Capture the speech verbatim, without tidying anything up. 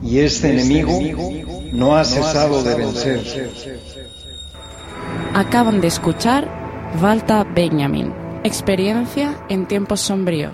y este enemigo no ha cesado de vencer. Acaban de escuchar Walter Benjamin, experiencia en tiempos sombríos.